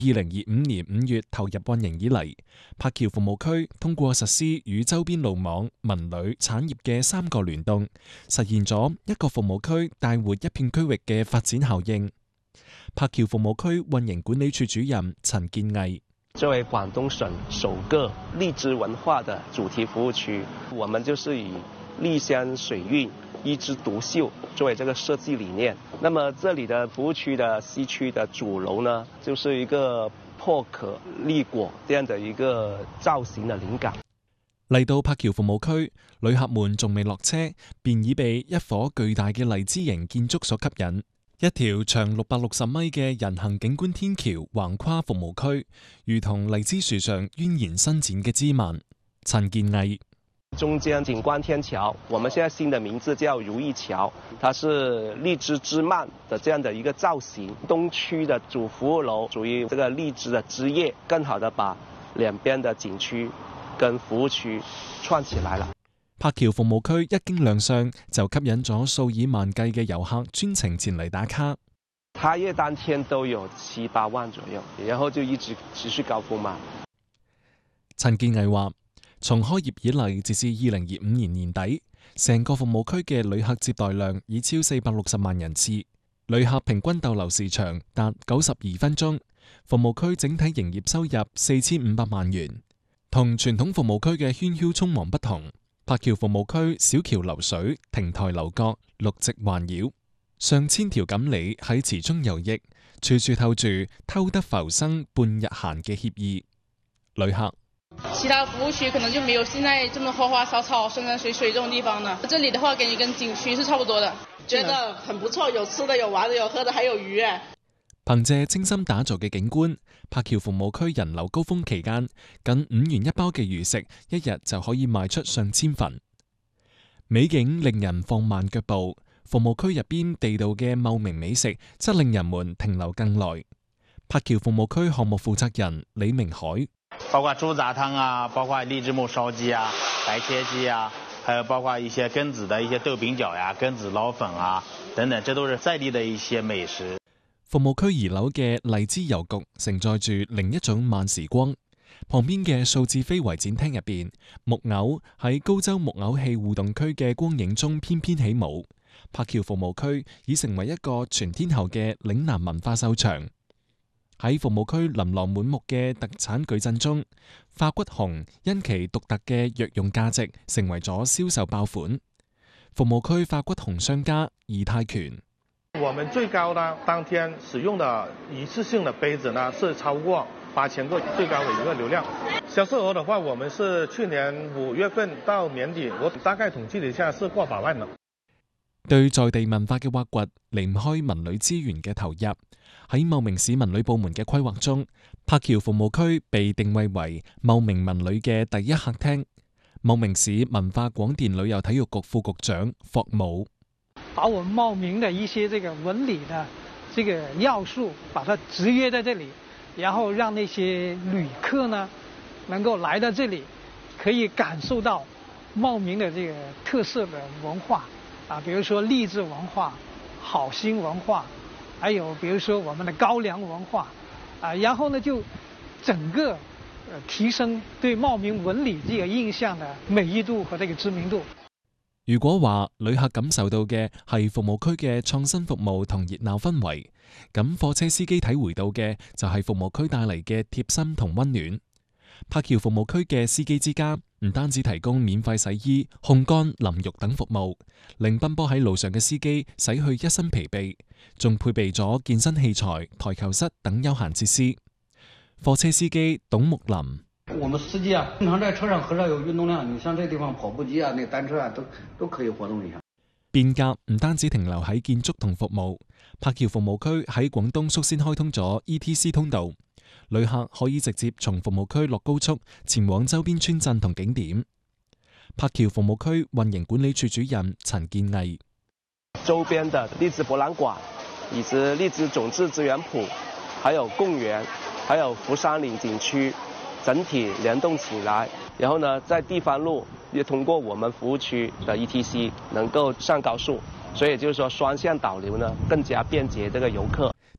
2025年5月投入運營以嚟，柏橋服務區通過實施與周邊路網、文旅、產業嘅3個聯動，實現咗一個服務區帶活一片區域嘅發展效應。柏橋服務區運營管理處主任陳建毅： 作為廣東省首個荔枝文化的主題服務區，我們就是以荔香水韻、一枝獨秀作為這個設計理念。那麼這裡的服務區的西區的主樓呢，就是一個破殼立果這樣的一個造型的靈感。 嚟到柏橋服務區，旅客們仲未落車，便已被一顆巨大嘅荔枝形建築所吸引。一條長660米嘅人行景觀天橋橫跨服務區，如同荔枝樹上蜿蜒伸展嘅枝蔓。陳建毅： 中間景觀天橋，我們現在新的名字叫如意橋，它是荔枝枝蔓的這樣的一個造型。東區的主服務樓屬於這個荔枝的枝葉，更好的把兩邊的景區跟服務區串起來了。 柏橋服務區一經亮相，就吸引咗數以萬計嘅遊客專程前嚟打卡。 開業當天都有7、8萬左右，然後就一直持續高峰嘛。 陳建毅話：從開業以嚟，截至2025年年底，成個服務區嘅旅客接待量已超460萬人次，旅客平均逗留時長達92分鐘，服務區整體營業收入4500萬元。同傳統服務區嘅喧囂匆忙不同，柏橋服務區小橋流水、亭台樓閣、綠植環繞，上千條錦鯉喺池中游弋，處處透住偷得浮生半日閒嘅愜意。旅客： 其他服務區可能就沒有現在這麼花花草草、山山水水這種地方呢。這裡的話，感覺跟景區是差不多的， 覺得很不錯，有吃的、有玩的、有喝的，還有魚。 憑借精心打造嘅景觀，柏橋服務區人流高峰期間，近5元一包嘅魚食，一日就可以賣出上千份。美景令人放慢腳步，服務區入邊地道嘅茂名美食，則令人們停留更耐。柏橋服務區項目負責人李明海： 包括豬雜湯啊，包括荔枝木燒雞啊、白切雞啊，還有包括一些庚子的一些豆餅餃呀、庚子撈粉啊等等，這都是在地的一些美食。 服務區2樓嘅荔枝郵局承載住另一種慢時光。旁邊嘅數字非遺展廳入邊，木偶喺高州木偶戲互動區嘅光影中翩翩起舞。柏橋服務區已成為一個全天候嘅嶺南文化秀場。喺服務區琳琅滿目嘅特產矩陣中，化骨紅因其獨特嘅藥用價值，成為咗銷售爆款。服務區化骨紅商家義泰拳： 我們最高呢，當天使用的一次性的杯子呢，是超過8000個最高的一個流量。銷售額的話，我們是去年5月份到年底，我大概統計了一下，是過百萬了。 對在地文化嘅挖掘，離唔開文旅資源嘅投入。喺茂名市文旅部門嘅規劃中，柏橋服務區被定位為茂名文旅嘅第一客廳。茂名市文化廣電旅遊體育局副局長霍武： 把我們茂名的一些這個文旅的這個要素，把它集約在這裡，然後讓那些旅客呢，能夠來到這裡，可以感受到茂名的這個特色的文化啊，比如說荔枝文化、好心文化，還有比如說我們的高粱文化啊，然後呢就整個提升對茂名文旅這個印象的美譽度和這個知名度。 如果話旅客感受到嘅係服務區嘅創新服務同熱鬧氛圍，咁貨車司機體會到嘅就係服務區帶嚟嘅貼心同溫暖。柏橋服務區嘅司機之家唔單止提供免費洗衣、烘乾、淋浴等服務，令奔波喺路上嘅司機洗去一身疲憊，仲配備咗健身器材、台球室等休閒設施。貨車司機董木林： 我們司機啊，經常在車上很少有運動量，你像這地方跑步機啊、那單車啊，都可以活動一下。 變革唔單止停留喺建築同服務，柏橋服務區喺廣東率先開通咗 ETC 通道，旅客可以直接從服務區落高速前往周邊村鎮同景點。柏橋服務區運營管理處主任陳建毅： 周邊的荔枝博覽館，以及荔枝種子資源圃，還有公園，還有福山嶺景區，整體聯動起來，然後呢，在地方路也通過我們服務區的 ETC 能夠上高速，所以就是說雙向導流呢更加便捷這個遊客。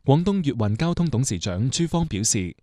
廣東粵運交通董事長朱芳表示，